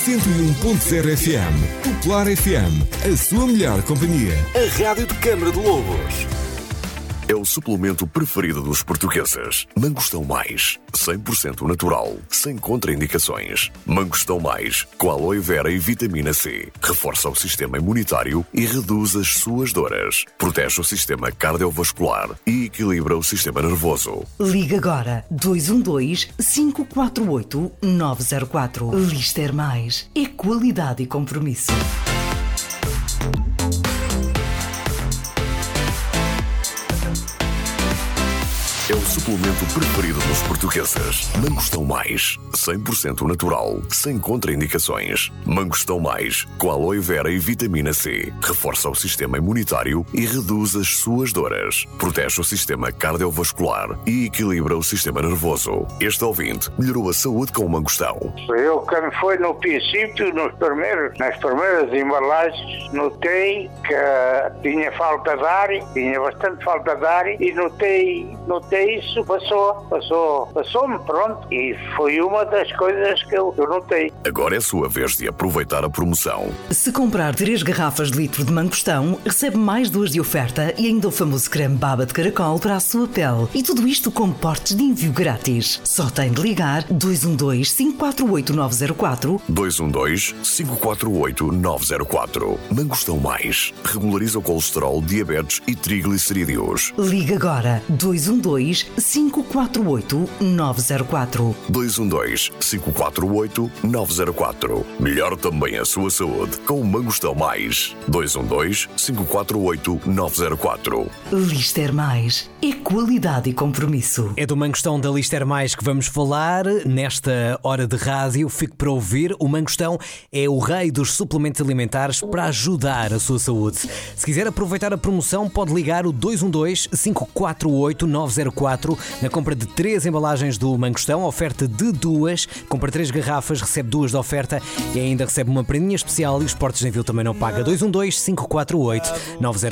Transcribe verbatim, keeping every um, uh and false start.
cento e um ponto zero F M. Popular F M, a sua melhor companhia. A rádio de Câmara de Lobos. É o suplemento preferido dos portugueses. Mangostão Mais, cem por cento natural, sem contraindicações. Mangostão Mais, com aloe vera e vitamina C. Reforça o sistema imunitário e reduz as suas dores. Protege o sistema cardiovascular e equilibra o sistema nervoso. Liga agora dois um dois, cinco quatro oito, nove zero quatro. Lister Mais. É qualidade e compromisso. É o suplemento preferido dos portugueses. Mangostão Mais, cem por cento natural, sem contraindicações. Mangostão Mais, com aloe vera e vitamina C. Reforça o sistema imunitário e reduz as suas dores. Protege o sistema cardiovascular e equilibra o sistema nervoso. Este ouvinte melhorou a saúde com o mangostão. Eu, quando foi no princípio, nos primeiros, nas primeiras embalagens, notei que tinha falta de ar, tinha bastante falta de ar e notei, notei isso, passou, passou, passou-me, pronto, e foi uma das coisas que eu, eu notei. Agora é a sua vez de aproveitar a promoção. Se comprar três garrafas de litro de mangostão, recebe mais duas de oferta e ainda o famoso creme baba de caracol para a sua pele. E tudo isto com portes de envio grátis. Só tem de ligar dois um dois, cinco quatro oito, nove zero quatro. dois um dois, cinco quatro oito, nove zero quatro. Mangostão Mais. Regulariza o colesterol, diabetes e triglicerídeos. Liga agora dois um dois, cinco quatro oito, nove zero quatro. dois um dois, cinco quatro oito, nove zero quatro. Melhor também a sua saúde com o Mangostão Mais. dois um dois, cinco quatro oito, nove zero quatro. Lister Mais. É qualidade e compromisso. É do Mangostão da Lister Mais que vamos falar nesta hora de rádio. Fique para ouvir. O Mangostão é o rei dos suplementos alimentares para ajudar a sua saúde. Se quiser aproveitar a promoção, pode ligar o dois um dois, cinco quatro oito, nove zero quatro. Na compra de três embalagens do Mangostão, oferta de duas. Compra três garrafas, recebe duas de oferta e ainda recebe uma prendinha especial e os portos de envio também não paga. dois um dois, cinco quatro oito, nove zero quatro.